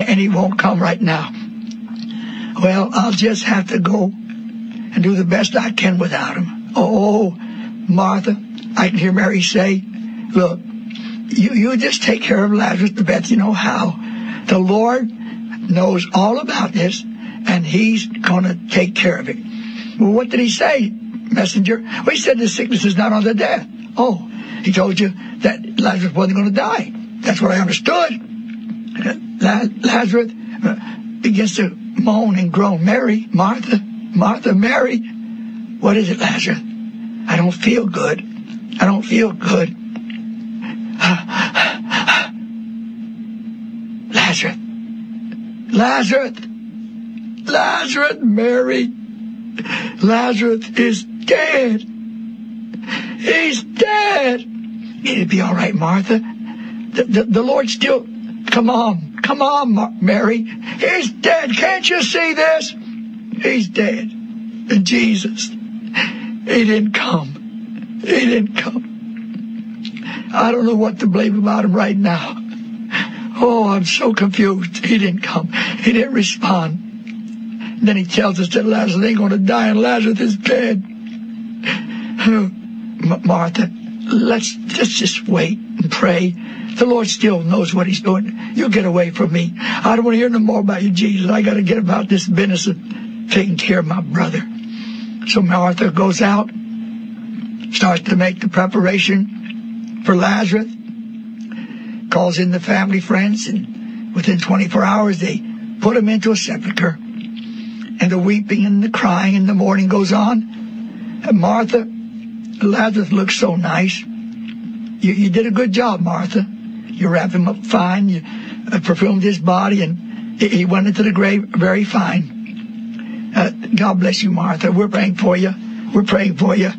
and he won't come right now. Well, I'll just have to go and do the best I can without him. Oh, Martha, I can hear Mary say, look, you just take care of Lazarus the best you know how. The Lord knows all about this, and he's going to take care of it. Well, what did he say, messenger? Well, he said the sickness is not unto death. Oh, he told you that Lazarus wasn't going to die. That's what I understood. Lazarus begins to moan and groan. Mary, Martha, Martha, Mary. What is it, Lazarus? I don't feel good. I don't feel good. Lazarus. Lazarus. Lazarus, Mary. Lazarus is dead. He's dead. It'll be all right, Martha. The Lord still... Come on, Mary. He's dead. Can't you see this? He's dead. And Jesus, he didn't come. He didn't come. I don't know what to believe about him right now. Oh, I'm so confused. He didn't come. He didn't respond. And then he tells us that Lazarus ain't going to die and Lazarus is dead. Martha, let's just wait and pray. The Lord still knows what he's doing. You get away from me. I don't want to hear no more about you, Jesus. I got to get about this business of taking care of my brother. So Martha goes out, starts to make the preparation for Lazarus, calls in the family, friends, and within 24 hours they put him into a sepulcher. And the weeping and the crying and the mourning goes on. And Martha, Lazarus looks so nice. You did a good job, Martha. You wrapped him up fine. You perfumed his body, and he went into the grave very fine. God bless you, Martha. We're praying for you. We're praying for you.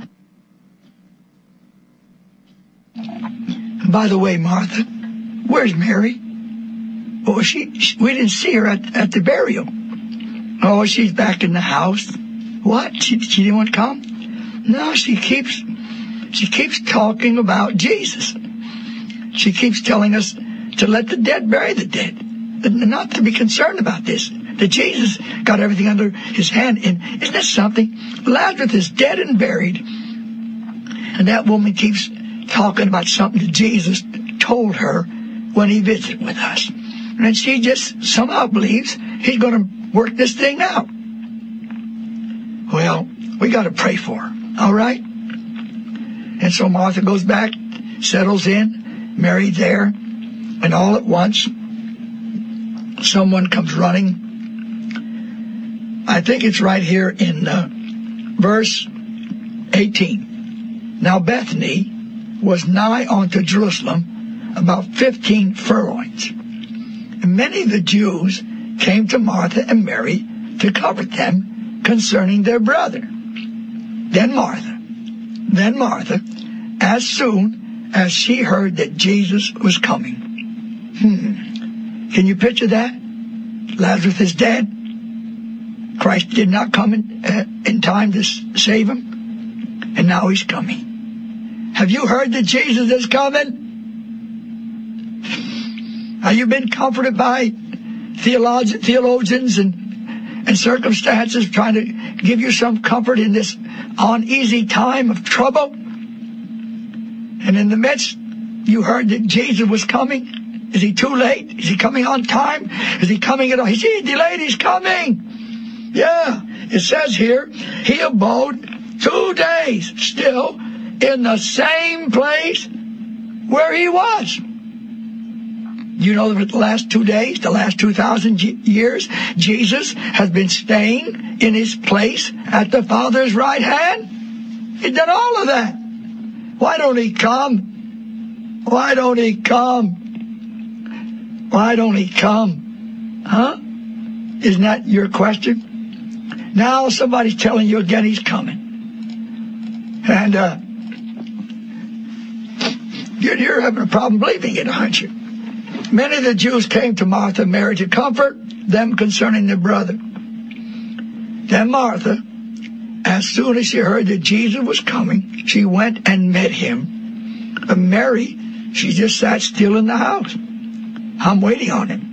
By the way, Martha, where's Mary? Oh, we didn't see her at the burial. Oh, she's back in the house. What? She didn't want to come? No, she keeps talking about Jesus. She keeps telling us to let the dead bury the dead, not to be concerned about this, that Jesus got everything under his hand. And isn't that something? Lazarus is dead and buried, and that woman keeps talking about something that Jesus told her when he visited with us. And she just somehow believes he's going to work this thing out. Well, we got to pray for her, all right? And so Martha goes back, settles in, Mary there, and all at once, someone comes running. I think it's right here in verse 18. Now Bethany was nigh unto Jerusalem, about 15 furlongs. And many of the Jews came to Martha and Mary to comfort them concerning their brother. Then Martha, as soon as she heard that Jesus was coming. Can you picture that? Lazarus is dead. Christ did not come in time to save him, and now he's coming. Have you heard that Jesus is coming? Have you been comforted by theologians and circumstances trying to give you some comfort in this uneasy time of trouble? And in the midst, you heard that Jesus was coming. Is he too late? Is he coming on time? Is he coming at all? He's delayed. He's coming. Yeah, it says here, he abode 2 days still in the same place where he was. You know that the last 2 days, the last 2,000 years, Jesus has been staying in his place at the Father's right hand. He's done all of that. Why don't he come? Why don't he come? Why don't he come? Huh? Isn't that your question? Now somebody's telling you again he's coming. And you're having a problem believing it, aren't you? Many of the Jews came to Martha and Mary to comfort them concerning their brother. Then Martha, as soon as she heard that Jesus was coming, she went and met him. And Mary, she just sat still in the house. I'm waiting on him.